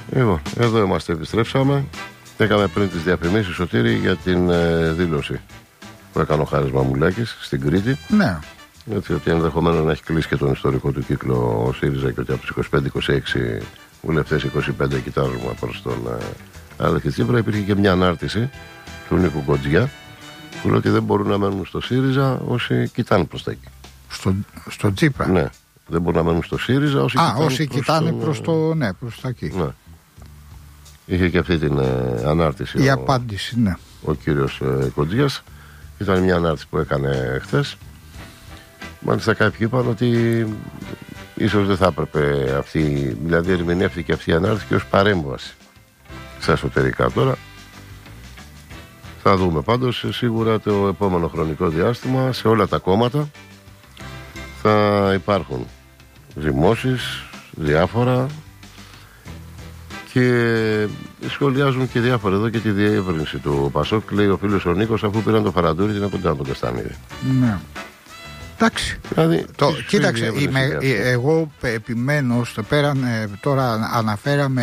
Λοιπόν, εδώ είμαστε, επιστρέψαμε. Έκανα πριν τις διαφημίσεις, Σωτήρη, για την δήλωση που έκανε ο Χάρης Μαμουλάκης στην Κρήτη. Ναι. Έτσι, ότι ενδεχομένως να έχει κλείσει και τον ιστορικό του κύκλο ο ΣΥΡΙΖΑ και ότι από τους 25-26 βουλευτές, 25 κοιτάζουμε προς τον Αλέξη Τσίπρα. Υπήρχε και μια ανάρτηση του Νίκου Κοντζιά που λέει ότι δεν μπορούν να μένουν στο ΣΥΡΙΖΑ όσοι κοιτάνε προς τα εκεί. Στο Τσίπρα. Ναι. Δεν μπορούν να μένουν στο ΣΥΡΙΖΑ όσοι κοιτάνε προς τα εκεί. Ναι. Είχε και αυτή την ανάρτηση. Η απάντηση, ναι. Ο κύριος Κοντζιάς. Ήταν μια ανάρτηση που έκανε χθες. Μάλιστα κάποιοι είπαν ότι ίσως δεν θα έπρεπε αυτή, δηλαδή ερμηνεύτηκε αυτή η ανάρτηση και ως παρέμβαση στα εσωτερικά. Τώρα θα δούμε πάντως σίγουρα το επόμενο χρονικό διάστημα σε όλα τα κόμματα θα υπάρχουν ζυμώσεις διάφορα και σχολιάζουν και διάφορα εδώ και τη διεύρυνση του Πασόκ. Λέει ο φίλος ο Νίκος, αφού πήραν το Φαραντούρι, είναι κοντά τον Καστανίδη. Ναι. Εντάξει. Δηλαδή, κοίταξε, εγώ επιμένω στο πέραν, τώρα αναφέραμε